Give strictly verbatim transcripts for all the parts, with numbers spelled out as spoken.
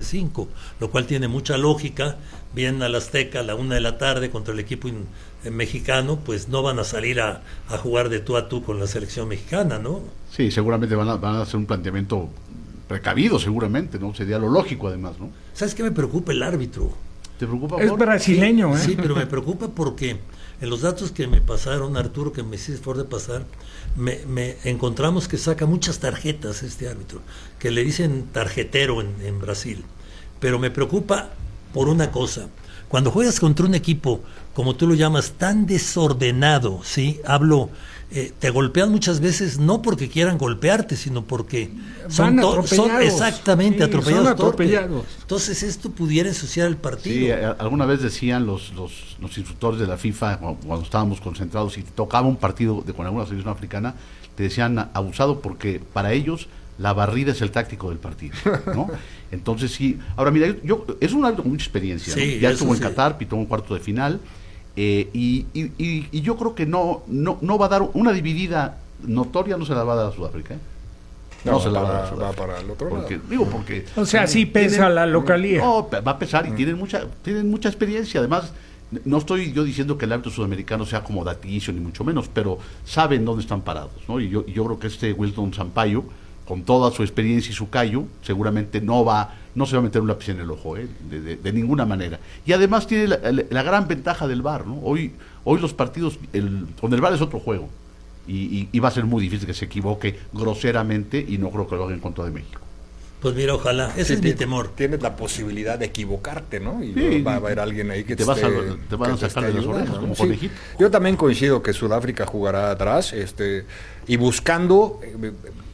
cinco, lo cual tiene mucha lógica. Vienen al Azteca a la una de la tarde contra el equipo in, eh, mexicano, pues no van a salir a, a jugar de tú a tú con la selección mexicana, ¿no? Sí, seguramente van a, van a hacer un planteamiento precavido, seguramente, ¿no? Sería lo lógico, además, ¿no? ¿Sabes qué me preocupa? El árbitro. ¿Te preocupa? Es por? brasileño, ¿eh? Sí, pero me preocupa porque en los datos que me pasaron, Arturo, que me hiciste favor de pasar, me, me encontramos que saca muchas tarjetas este árbitro, que le dicen tarjetero en, en Brasil. Pero me preocupa por una cosa. Cuando juegas contra un equipo, como tú lo llamas, tan desordenado, ¿sí? Hablo, eh, te golpean muchas veces no porque quieran golpearte, sino porque son, to- son exactamente sí, atropellados. Son atropellados. Entonces esto pudiera ensuciar el partido. Sí, a, alguna vez decían los, los, los instructores de la FIFA, cuando estábamos concentrados y tocaba un partido de, con alguna selección africana, te decían abusado porque para ellos la barrida es el táctico del partido, ¿no? Entonces sí, ahora mira, yo, yo es un árbitro con mucha experiencia, sí, ¿no? Ya estuvo en sí. Qatar, pitó un cuarto de final, eh, y, y, y, y yo creo que no, no, no va a dar una dividida notoria, no se la va a dar a Sudáfrica, ¿eh? No, No, se la para, va a dar a Sudáfrica. va para el otro porque, lado. Digo, porque... O sea, sí pesa tienen, la localía. No, va a pesar y mm. tienen mucha, tienen mucha experiencia, además... No estoy yo diciendo que el árbitro sudamericano sea acomodaticio, ni mucho menos, pero saben dónde están parados, ¿no? Y yo, y yo creo que este Wilton Sampaio, con toda su experiencia y su callo, seguramente no va, no se va a meter un lápiz en el ojo, ¿eh? de, de, de ninguna manera. Y además tiene la, la, la gran ventaja del V A R, ¿no? Hoy, hoy los partidos, el, con el V A R es otro juego, y, y, y va a ser muy difícil que se equivoque groseramente, y no creo que lo haga en contra de México. Pues mira, ojalá, ese Sí, es mi tienes, temor. Tienes la posibilidad de equivocarte, ¿no? Y Sí, va a haber alguien ahí que te, te, vas esté, a, te van a que sacar te de las esté orejas, ayudando, como ¿no? con Sí. Egipto. Yo también coincido que Sudáfrica jugará atrás, este, y buscando eh,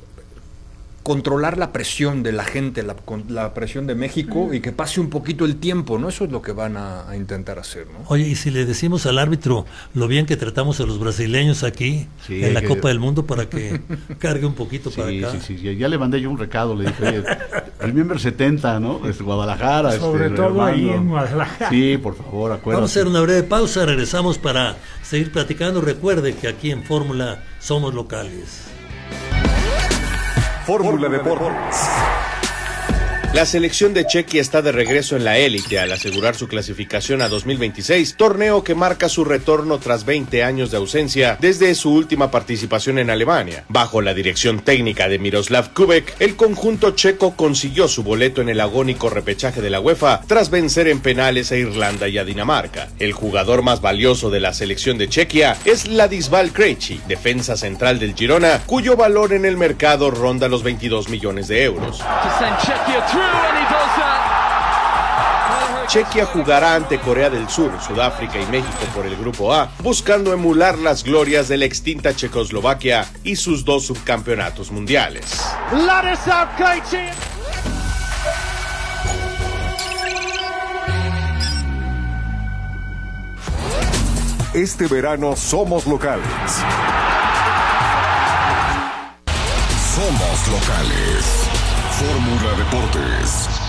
controlar la presión de la gente, la, la presión de México, mm. y que pase un poquito el tiempo, ¿no? Eso es lo que van a, a intentar hacer, ¿no? Oye, y si le decimos al árbitro lo bien que tratamos a los brasileños aquí, sí, en la que... Copa del Mundo, para que cargue un poquito sí, para acá. Sí, sí, ya le mandé yo un recado, le dije, oye, remember setenta, ¿no? Es Guadalajara. Sobre este, todo hermano. ahí en Guadalajara. Sí, por favor, acuérdate. Vamos a hacer una breve pausa, regresamos para seguir platicando. Recuerde que aquí en Fórmula somos locales. Fórmula Deportes. La selección de Chequia está de regreso en la élite al asegurar su clasificación a dos mil veintiséis, torneo que marca su retorno tras veinte años de ausencia desde su última participación en Alemania. Bajo la dirección técnica de Miroslav Kubek, el conjunto checo consiguió su boleto en el agónico repechaje de la UEFA tras vencer en penales a Irlanda y a Dinamarca. El jugador más valioso de la selección de Chequia es Ladislas Krejci, defensa central del Girona, cuyo valor en el mercado ronda los veintidós millones de euros. Chequia jugará ante Corea del Sur, Sudáfrica y México por el Grupo A, buscando emular las glorias de la extinta Checoslovaquia y sus dos subcampeonatos mundiales. Este verano somos locales. Somos locales. Fórmula Deportes.